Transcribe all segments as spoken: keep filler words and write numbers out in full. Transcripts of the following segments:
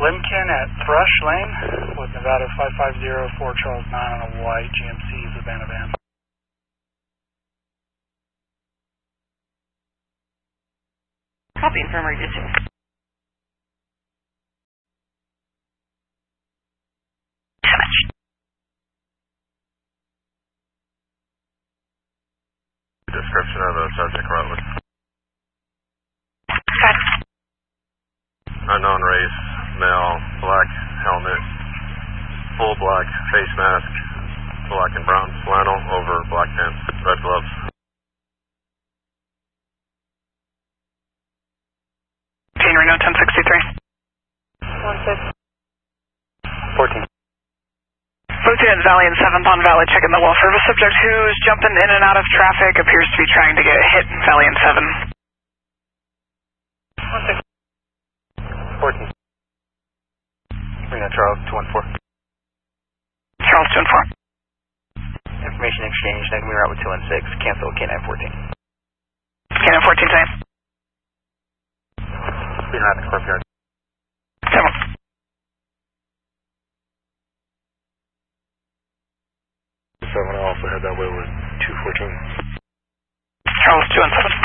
Limkin at Thrush Lane with Nevada five five zero four Charles nine on a white G M C Savannah van. Copy, infirmary district. Description of the subject, Rutland. Got it. Unknown race, male, black helmet, full black face mask, black and brown flannel over black pants, red gloves. Jane Reno ten sixty-three. one six. fourteen. Lieutenant Valiant seventh on Valley checking the welfare of a subject who's jumping in and out of traffic, appears to be trying to get hit. Valiant seven. one six. fourteen. Reno Charles two one four. Charles two one four. Information exchange, negative route with two one six, cancel K nine fourteen. K nine fourteen, same. Speed around the courtyard. seven. seven, I also head that way with two fourteen. Charles two one seven.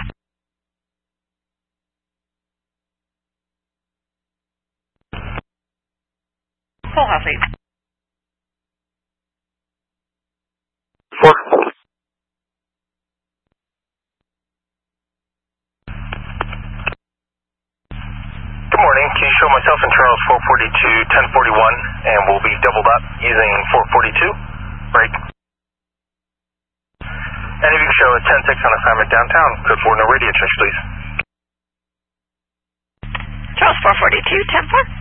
Full house eight. Four. Good morning. Can you show myself and Charles four forty-two, ten forty-one, and we'll be doubled up using four forty-two. Break. And if you can show a ten six on assignment downtown, code four, no radio change, please. Charles four forty-two, ten four.